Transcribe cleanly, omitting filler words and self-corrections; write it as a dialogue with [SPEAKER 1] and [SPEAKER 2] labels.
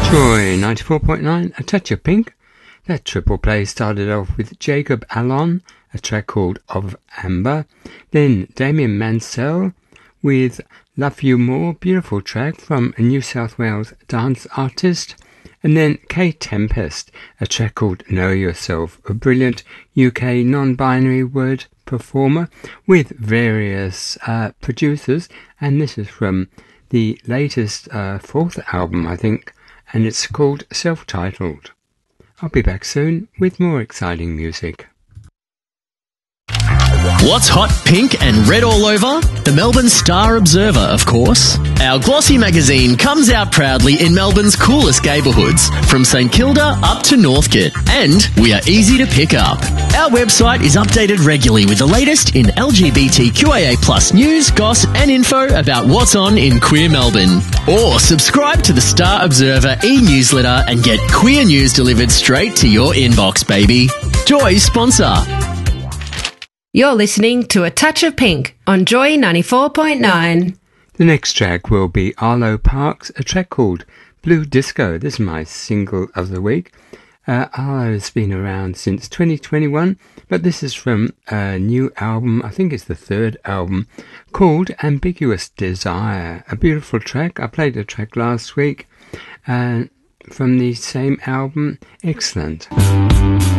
[SPEAKER 1] Joy 94.9, A Touch of Pink. That triple play started off with Jacob Allon, a track called Of Amber. Then Damien Mansell with Love You More, beautiful track from a New South Wales dance artist. And then Kate Tempest, a track called Know Yourself, a brilliant UK non-binary word performer with various producers. And this is from the latest fourth album, I think, and it's called Self-Titled. I'll be back soon with more exciting music.
[SPEAKER 2] What's hot, pink and red all over? The Melbourne Star Observer, of course. Our glossy magazine comes out proudly in Melbourne's coolest neighbourhoods, from St Kilda up to Northcote, and we are easy to pick up. Our website is updated regularly with the latest in LGBTQIA+ news, goss and info about what's on in queer Melbourne. Or subscribe to the Star Observer e-newsletter and get queer news delivered straight to your inbox, baby. Joy's sponsor.
[SPEAKER 3] You're listening to A Touch of Pink on Joy 94.9.
[SPEAKER 1] The next track will be Arlo Parks, a track called Blue Disco. This is my single of the week. Arlo has been around since 2021, but this is from a new album, I think it's the third album, called Ambiguous Desire. A beautiful track. I played a track last week from the same album. Excellent.